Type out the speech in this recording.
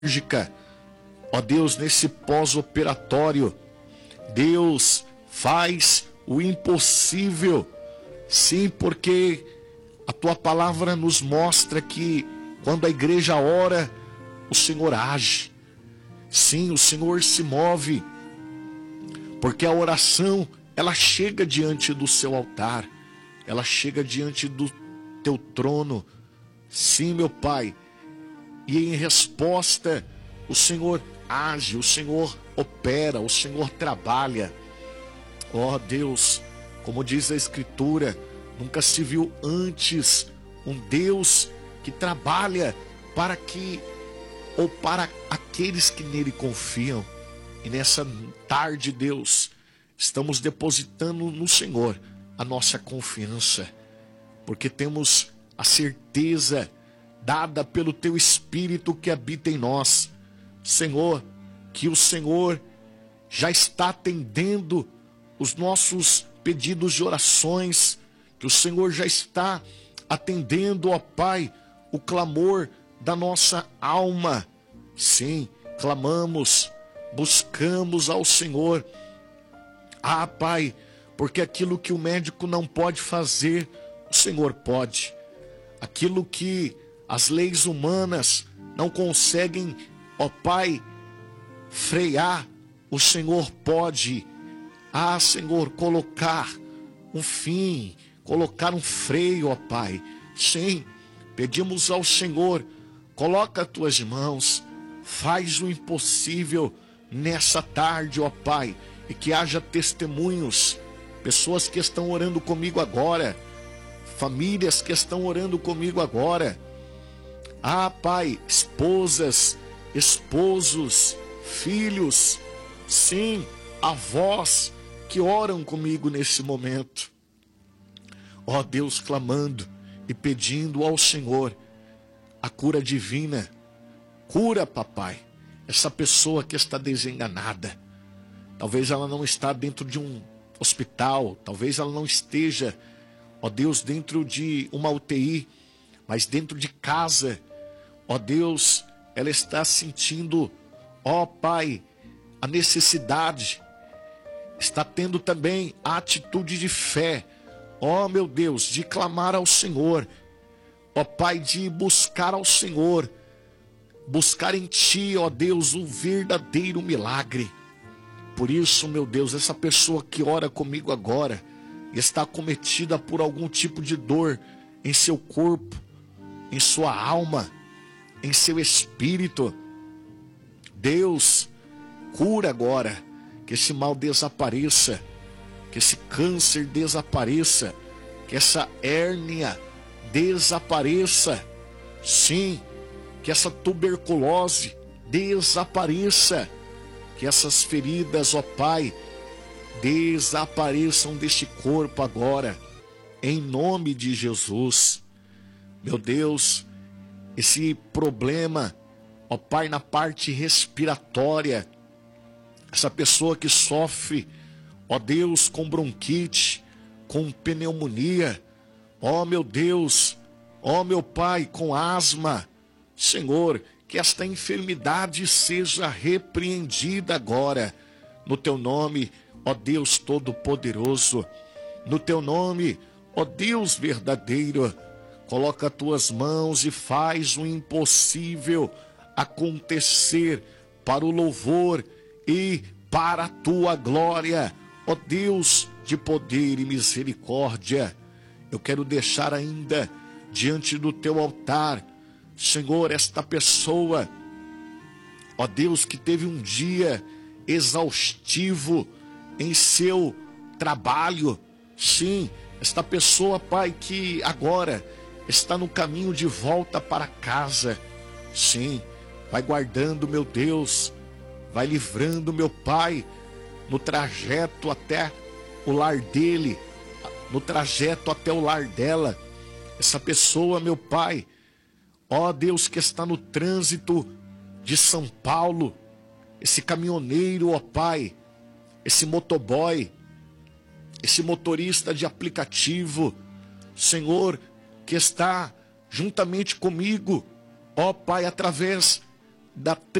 cirúrgica, ó Deus, nesse pós-operatório. Deus, faz o impossível. Sim, porque a tua palavra nos mostra que quando a igreja ora, o Senhor age. Sim, o Senhor se move, porque a oração, ela chega diante do seu altar, ela chega diante do teu trono. Sim, meu Pai, e em resposta, o Senhor age, o Senhor opera, o Senhor trabalha. Ó Deus, como diz a Escritura, nunca se viu antes um Deus que trabalha para aqueles que nele confiam. E nessa tarde, Deus, estamos depositando no Senhor a nossa confiança, porque temos a certeza dada pelo teu Espírito que habita em nós, Senhor, que o Senhor já está atendendo os nossos pedidos de orações, que o Senhor já está atendendo, ó Pai, o clamor da nossa alma. Sim, clamamos, buscamos ao Senhor. Ah, Pai, porque aquilo que o médico não pode fazer, o Senhor pode. Aquilo que as leis humanas não conseguem, ó Pai, frear, o Senhor pode. Ah, Senhor, colocar um fim, colocar um freio, ó Pai. Sim, pedimos ao Senhor, coloca as tuas mãos, faz o impossível nessa tarde, ó Pai, e que haja testemunhos, pessoas que estão orando comigo agora, famílias que estão orando comigo agora. Ah, Pai, esposas, esposos, filhos, sim, avós que oram comigo nesse momento. Ó Deus, clamando e pedindo ao Senhor a cura divina. Cura, papai, essa pessoa que está desenganada. Talvez ela não está dentro de um hospital, talvez ela não esteja, ó Deus, dentro de uma UTI, mas dentro de casa. Ó Deus, ela está sentindo, ó Pai, a necessidade, está tendo também a atitude de fé, ó meu Deus, de clamar ao Senhor, ó Pai, de buscar ao Senhor, buscar em Ti, ó Deus, o verdadeiro milagre. Por isso, meu Deus, essa pessoa que ora comigo agora, está acometida por algum tipo de dor em seu corpo, em sua alma, em seu espírito. Deus, cura agora, que esse mal desapareça, que esse câncer desapareça, que essa hérnia desapareça. Sim, que essa tuberculose desapareça, que essas feridas, ó Pai, desapareçam deste corpo agora, em nome de Jesus. Meu Deus, esse problema, ó Pai, na parte respiratória, essa pessoa que sofre, ó Deus, com bronquite, com pneumonia, ó meu Deus, ó meu Pai, com asma, Senhor, que esta enfermidade seja repreendida agora, no Teu nome, ó Deus Todo-Poderoso, no Teu nome, ó Deus verdadeiro. Coloca as Tuas mãos e faz o impossível acontecer para o louvor e para a Tua glória, ó Deus de poder e misericórdia. Eu quero deixar ainda diante do Teu altar, Senhor, esta pessoa, ó Deus, que teve um dia exaustivo em seu trabalho. Sim, esta pessoa, Pai, que agora está no caminho de volta para casa. Sim, vai guardando, meu Deus, vai livrando, meu Pai, no trajeto até o lar dele, no trajeto até o lar dela. Essa pessoa, meu Pai, ó Deus, que está no trânsito de São Paulo, esse caminhoneiro, ó Pai, esse motoboy, esse motorista de aplicativo, Senhor, que está juntamente comigo, ó Pai, através da